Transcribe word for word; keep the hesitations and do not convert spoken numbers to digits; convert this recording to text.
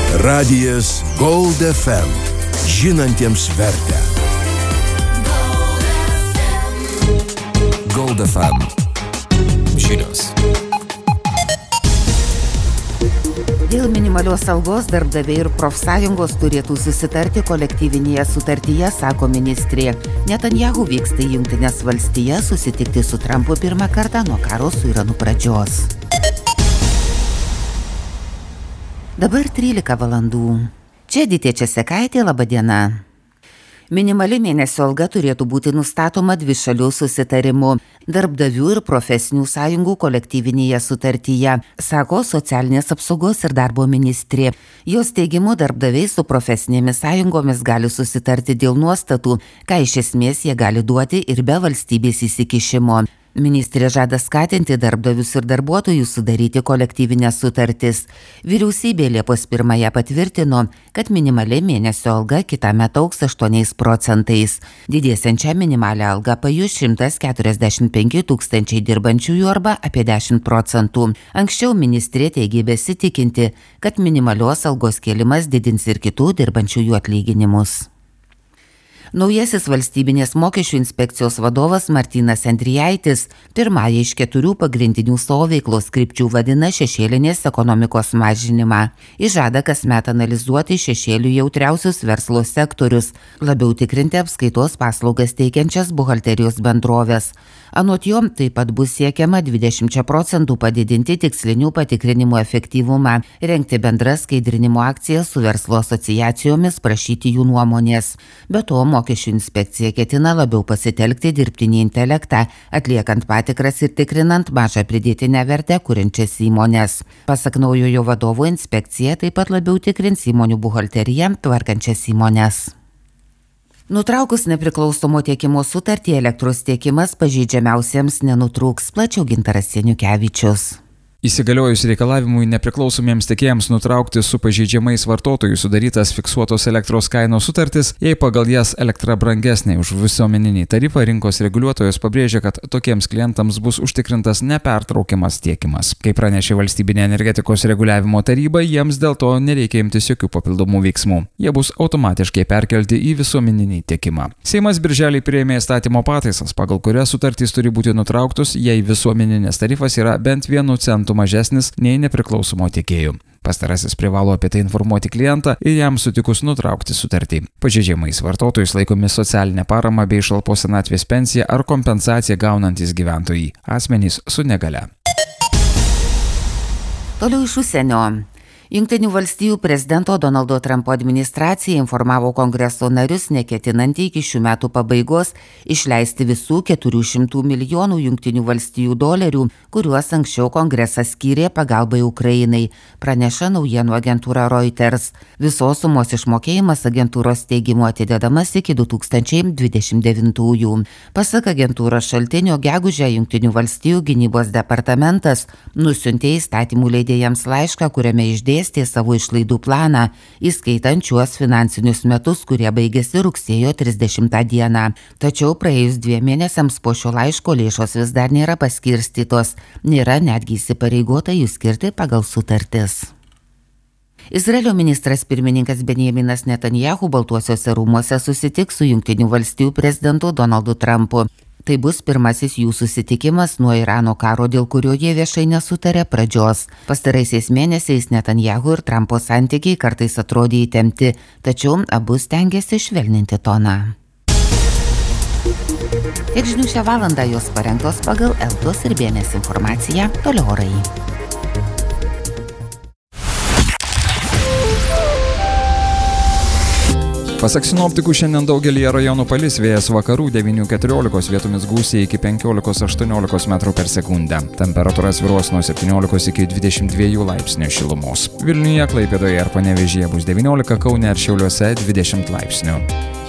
Radijas Gold F M. Žinantiems vertę. Gold F M. Žinios. Dėl minimalios algos darbdaviai ir profsąjungos turėtų susitarti kolektyvinėje sutartyje, sako ministrė. Netanjahu vyksta į Jungtines valstijas susitikti su Trumpu pirmą kartą nuo karo su Iranu pradžios. Dabar trylika valandų. Čia Editė Česekaitė, laba diena. Minimali mėnesio alga turėtų būti nustatoma dvišalių susitarimu darbdavių ir profesinių sąjungų kolektyvinėje sutartyje, sako socialinės apsaugos ir darbo ministrė. Jos teigimu, darbdaviai su profesinėmis sąjungomis gali susitarti dėl nuostatų, ką iš esmės jie gali duoti ir be valstybės įsikišimo. Ministrė žada skatinti darbdavius ir darbuotojus sudaryti kolektyvinės sutartis. Vyriausybė Liepos pirmąją patvirtino, kad minimali mėnesio alga kitąmet augs aštuoniais procentais. Didėsiančią minimalią algą pajus šimtas keturiasdešimt penki tūkstančiai dirbančiųjų arba apie dešimt procentų. Anksčiau ministrė teigė besitikinti, kad minimalios algos kėlimas didins ir kitų dirbančiųjų atlyginimus. Naujasis valstybinės mokesčių inspekcijos vadovas Martynas Endrijaitis pirmąją iš keturių pagrindinių savo veiklos krypčių vadina šešėlinės ekonomikos mažinimą. Jis žada kasmet analizuoti šešėlių jautriausius verslo sektorius, labiau tikrinti apskaitos paslaugas teikiančias buhalterijos bendrovės. Anot jo taip pat bus siekiama dvidešimt procentų padidinti tikslinių patikrinimų efektyvumą, rengti bendras skaidrinimo akcijas su verslo asociacijomis, prašyti jų nuomonės. Be to, mokesčių inspekcija ketina labiau pasitelkti dirbtinį intelektą, atliekant patikras ir tikrinant mažą pridėtinę vertę kuriančias įmones. Pasak naujojo vadovo, inspekcija taip pat labiau tikrins įmonių buhalteriją tvarkančias įmones. Nutraukus nepriklausomo tiekimo sutartį, elektros tiekimas pažeidžiamiausiems nenutrūks, plačiau Gintaras Janukevičius. Įsigaliojus reikalavimui nepriklausomiems tiekėjams nutraukti su pažeidžiamais vartotojų sudarytas fiksuotos elektros kainos sutartis, jei pagal jas elektra brangesnė už visuomeninį tarifą, rinkos reguliuotojas pabrėžia, kad tokiems klientams bus užtikrintas nepertraukiamas tiekimas. Kaip pranešė Valstybinė energetikos reguliavimo taryba, jiems dėl to nereikia imtis jokių papildomų veiksmų. Jie bus automatiškai perkelti į visuomeninį tiekimą. Seimas birželį priėmė įstatymo pataisas, pagal kurias sutartys turi būti nutrauktos, jei visuomeninis tarifas yra bent vienu centu mažesnis nei nepriklausomo tiekėjų. Pastarasis privalo apie tai informuoti klientą ir jam sutikus nutraukti sutartį. Pažeidžiamais vartotojais laikomi socialinę paramą bei šalpos senatvės pensiją ar kompensaciją gaunantys gyventojai, asmenys su negalia. Toliau iš užsienio. Jungtinių valstijų prezidento Donaldo Trumpo administracija informavo Kongreso narius neketinantį iki šių metų pabaigos išleisti visų keturių šimtų milijonų Jungtinių valstijų dolerių, kuriuos anksčiau Kongresas skyrė pagalbai Ukrainai, praneša naujienų agentūra Reuters. Visos sumos išmokėjimas agentūros teigimu atidedamas iki du tūkstančiai dvidešimt devintųjų. Pasak agentūros šaltinio, gegužę Jungtinių valstijų gynybos departamentas nusiuntė įstatymų leidėjams laišką, kuriame išdėstė savo išlaidų planą, įskaitant šiuos finansinius metus, kurie baigėsi rugsėjo trisdešimtą dieną. Tačiau praėjus dviem mėnesiams po šio laiško lėšos vis dar nėra paskirstytos, nėra netgi įsipareigota jų skirti pagal sutartis. Izraelio ministras pirmininkas Benjaminas Netanjahu Baltuosiuose rūmuose susitiks su Jungtinių valstijų prezidentu Donaldu Trumpu. Tai bus pirmasis jų susitikimas nuo Irano karo, dėl kurio jie viešai nesutarė pradžios. Pastaraisiais mėnesiais Netanjahu ir Trumpo santykiai kartais atrodė įtempti, tačiau abu stengiasi švelninti toną. Tiek žinių šią valandą, jos parengtos pagal Eltos ir B N S informaciją. Toliau orai. Pasak sinoptikų, šiandien daugelyje rajonų palis, vėjas vakarų devynių keturiolikos, vietomis gūsiai iki penkiolikos aštuoniolikos metrų per sekundę. Temperatūra svyruos nuo septyniolikos iki dvidešimt dviejų laipsnių šilumos. Vilniuje, Klaipėdoje ir Panevėžyje bus devyniolika, Kaune ir Šiauliuose dvidešimt laipsnių.